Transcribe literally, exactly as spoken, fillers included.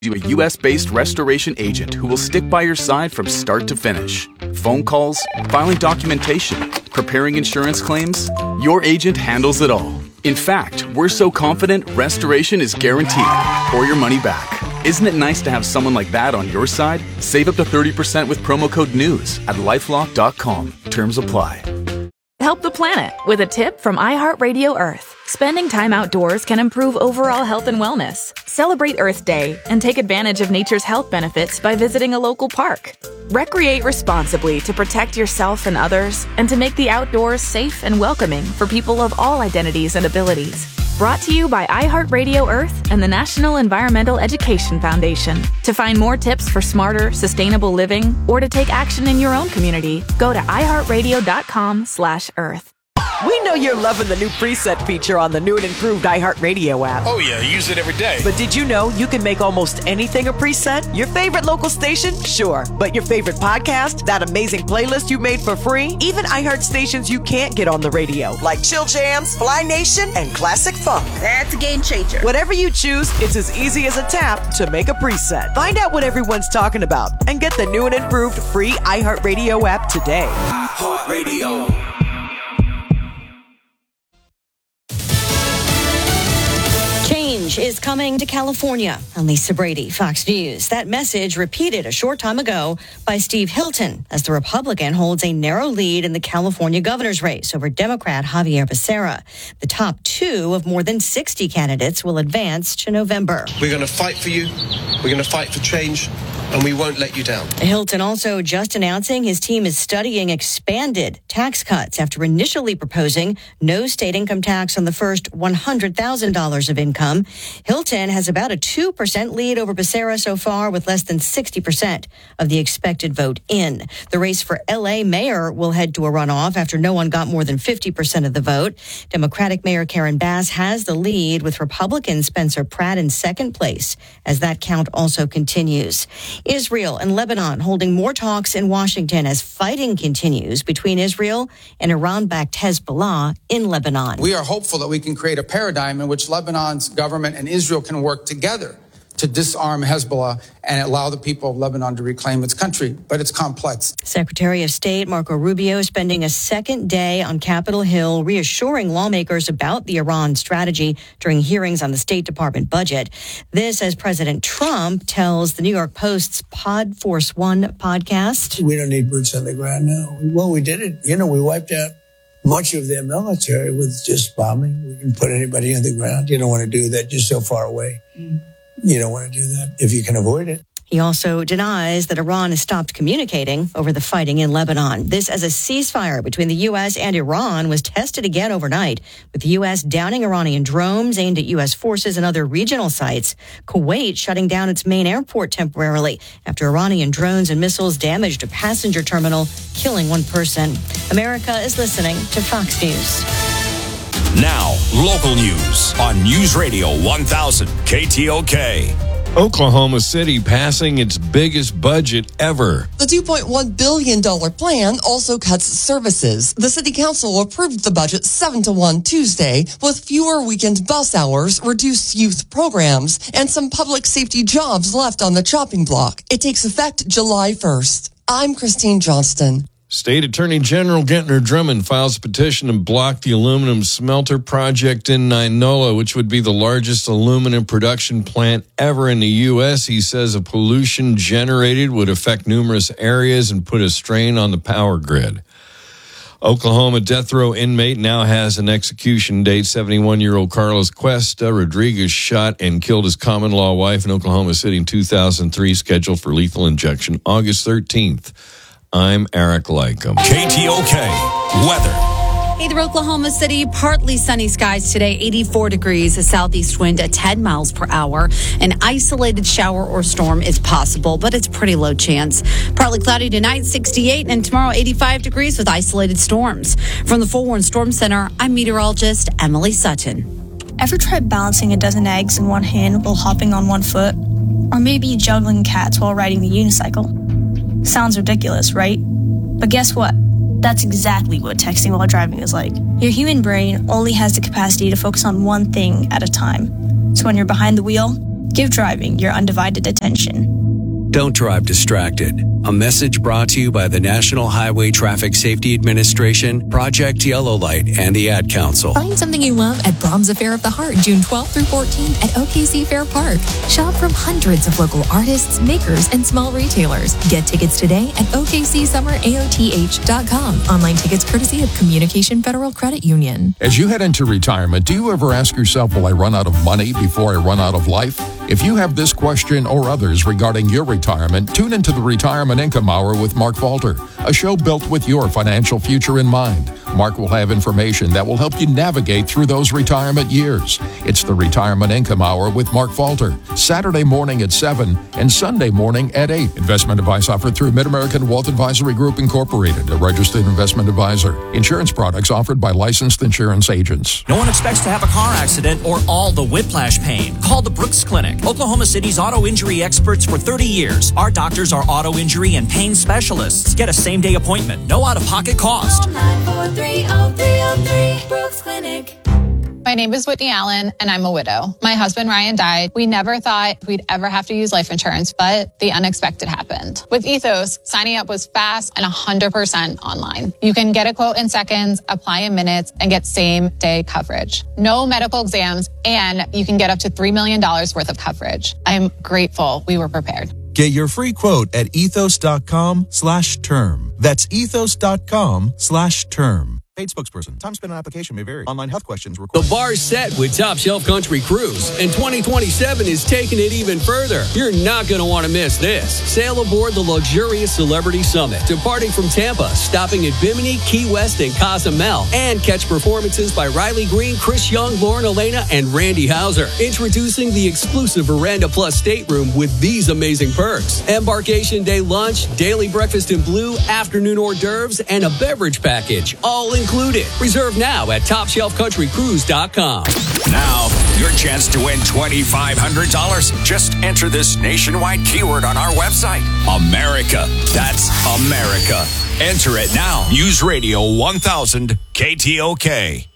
you a U S-based restoration agent who will stick by your side from start to finish. Phone calls, filing documentation, preparing insurance claims, your agent handles it all. In fact, we're so confident restoration is guaranteed or your money back. Isn't it nice to have someone like that on your side? Save up to thirty percent with promo code NEWS at lifelock dot com. Terms apply. Help the planet with a tip from iHeartRadio Earth. Spending time outdoors can improve overall health and wellness. Celebrate Earth Day and take advantage of nature's health benefits by visiting a local park. Recreate responsibly to protect yourself and others, and to make the outdoors safe and welcoming for people of all identities and abilities. Brought to you by iHeartRadio Earth and the National Environmental Education Foundation. To find more tips for smarter, sustainable living, or to take action in your own community, go to iHeartRadio.com slash Earth. We know you're loving the new preset feature on the new and improved iHeartRadio app. Oh yeah, I use it every day. But did you know you can make almost anything a preset? Your favorite local station? Sure. But your favorite podcast? That amazing playlist you made for free? Even iHeart stations you can't get on the radio, like Chill Jams, Fly Nation, and Classic Funk. That's a game changer. Whatever you choose, it's as easy as a tap to make a preset. Find out what everyone's talking about and get the new and improved free iHeartRadio app today. iHeartRadio. Change is coming to California. I'm Lisa Brady, Fox News. That message repeated a short time ago by Steve Hilton as the Republican holds a narrow lead in the California governor's race over Democrat Javier Becerra. The top two of more than sixty candidates will advance to November. We're going to fight for you. We're going to fight for change, and we won't let you down. Hilton also just announcing his team is studying expanded tax cuts after initially proposing no state income tax on the first one hundred thousand dollars of income. Hilton has about a two percent lead over Becerra so far, with less than sixty percent of the expected vote in. The race for L A mayor will head to a runoff after no one got more than fifty percent of the vote. Democratic Mayor Karen Bass has the lead, with Republican Spencer Pratt in second place as that count also continues. Israel and Lebanon holding more talks in Washington as fighting continues between Israel and Iran-backed Hezbollah in Lebanon. We are hopeful that we can create a paradigm in which Lebanon's government and Israel can work together to disarm Hezbollah and allow the people of Lebanon to reclaim its country. But it's complex. Secretary of State Marco Rubio spending a second day on Capitol Hill reassuring lawmakers about the Iran strategy during hearings on the State Department budget. This as President Trump tells the New York Post's Pod Force One podcast. We don't need boots on the ground now. Well, we did it. You know, we wiped out much of their military with just bombing. We didn't put anybody on the ground. You don't want to do that. You're so far away. Mm. You don't want to do that if you can avoid it. He also denies that Iran has stopped communicating over the fighting in Lebanon. This as a ceasefire between the U S and Iran was tested again overnight, with the U S downing Iranian drones aimed at U S forces and other regional sites. Kuwait shutting down its main airport temporarily after Iranian drones and missiles damaged a passenger terminal, killing one person. America is listening to Fox News. Now, local news on News Radio one thousand K T O K. Oklahoma City passing its biggest budget ever. The two point one billion dollars plan also cuts services. The city council approved the budget seven to one Tuesday, with fewer weekend bus hours, reduced youth programs, and some public safety jobs left on the chopping block. It takes effect July first. I'm Christine Johnston. State Attorney General Gentner Drummond files a petition to block the aluminum smelter project in Ninola, which would be the largest aluminum production plant ever in the U S. He says a pollution generated would affect numerous areas and put a strain on the power grid. Oklahoma death row inmate now has an execution date. seventy-one-year-old Carlos Cuesta Rodriguez shot and killed his common-law wife in Oklahoma City in two thousand three, scheduled for lethal injection August thirteenth. I'm Eric Lycum. K T O K weather. Hey there, Oklahoma City. Partly sunny skies today, eighty-four degrees, a southeast wind at ten miles per hour. An isolated shower or storm is possible, but it's pretty low chance. Partly cloudy tonight, sixty-eight, and tomorrow eighty-five degrees with isolated storms. From the Forewarned Storm Center, I'm meteorologist Emily Sutton. Ever tried balancing a dozen eggs in one hand while hopping on one foot? Or maybe juggling cats while riding the unicycle? Sounds ridiculous, right? But guess what? That's exactly what texting while driving is like. Your human brain only has the capacity to focus on one thing at a time. So when you're behind the wheel, Give driving your undivided attention. Don't drive distracted. A message brought to you by the National Highway Traffic Safety Administration, Project Yellow Light, and the Ad Council. Find something you love at Brahms Affair of the Heart, June twelfth through fourteenth at O K C Fair Park. Shop from hundreds of local artists, makers, and small retailers. Get tickets today at O K C summer A O T H dot com. Online tickets courtesy of Communication Federal Credit Union. As you head into retirement, do you ever ask yourself, will I run out of money before I run out of life? If you have this question or others regarding your retirement, tune into the Retirement Income Hour with Mark Falter, a show built with your financial future in mind. Mark will have information that will help you navigate through those retirement years. It's the Retirement Income Hour with Mark Falter, Saturday morning at seven and Sunday morning at eight. Investment advice offered through Mid-American Wealth Advisory Group Incorporated, a registered investment advisor. Insurance products offered by licensed insurance agents. No one expects to have a car accident or all the whiplash pain. Call the Brooks Clinic, Oklahoma City's auto injury experts for thirty years. Our doctors are auto injury and pain specialists. Get a same-day appointment. No out-of-pocket cost. nine four three oh three oh three, Brooks Clinic. My name is Whitney Allen, and I'm a widow. My husband, Ryan, died. We never thought we'd ever have to use life insurance, but the unexpected happened. With Ethos, signing up was fast and one hundred percent online. You can get a quote in seconds, apply in minutes, and get same-day coverage. No medical exams, and you can get up to three million dollars worth of coverage. I'm grateful we were prepared. Get your free quote at ethos.com slash term. That's ethos.com slash term. Paid spokesperson. Time spent on application may vary. Online health questions required. The bar's set with Top Shelf Country Cruise, and twenty twenty-seven is taking it even further. You're not going to want to miss this. Sail aboard the luxurious Celebrity Summit, departing from Tampa, stopping at Bimini, Key West, and Cozumel, and catch performances by Riley Green, Chris Young, Lauren Elena, and Randy Houser. Introducing the exclusive Veranda Plus stateroom with these amazing perks. Embarkation day lunch, daily breakfast in blue, afternoon hors d'oeuvres, and a beverage package, all included. Reserve now at top shelf country cruise dot com. Now, your chance to win twenty-five hundred dollars. Just enter this nationwide keyword on our website. America. That's America. Enter it now. News Radio one thousand K T O K.